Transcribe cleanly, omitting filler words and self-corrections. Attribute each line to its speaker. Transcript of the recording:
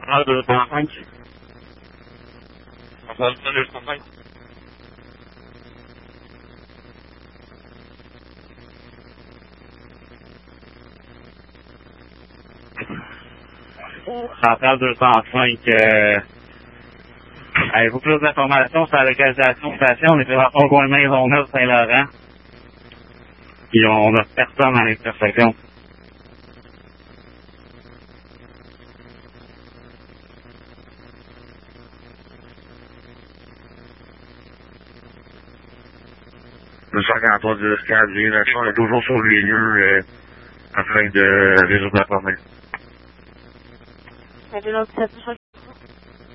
Speaker 1: Ah, 205.
Speaker 2: Centrale 205.
Speaker 1: Centrale 205, avez-vous plus d'informations sur la localisation de station? On est présentement au coin de Maisonneuve, Saint-Laurent. Puis on a personne à l'intersection.
Speaker 3: Le 143 de l'escale, l'irrigation est toujours sur les lieux afin de résoudre la problème.
Speaker 4: C'est l'autre 7